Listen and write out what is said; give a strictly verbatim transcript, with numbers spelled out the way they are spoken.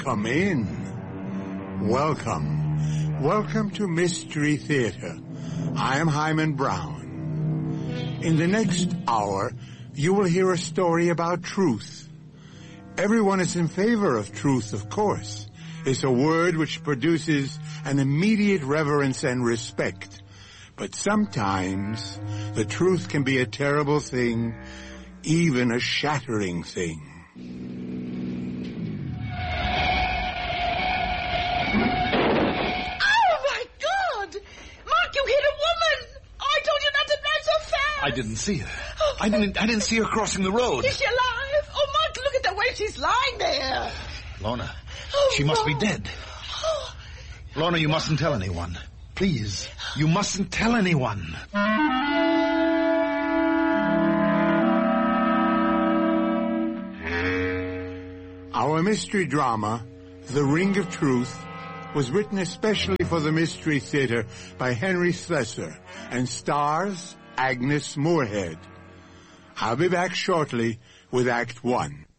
Come in. Welcome. Welcome to Mystery Theater. I am Hyman Brown. In the next hour, you will hear a story about truth. Everyone is in favor of truth, of course. It's a word which produces an immediate reverence and respect. But sometimes the truth can be a terrible thing, even a shattering thing. Oh, my God! Mark, you hit a woman! I told you not to drive so fast! I didn't see her. I didn't I didn't see her crossing the road. Is she alive? Oh, Mark, look at the way she's lying there! Lorna, Oh, she must be no. dead. Oh. Lorna, you mustn't tell anyone. Please, you mustn't tell anyone. Our mystery drama, The Ring of Truth, was written especially for the Mystery Theater by Henry Slessor and stars Agnes Moorehead. I'll be back shortly with Act One.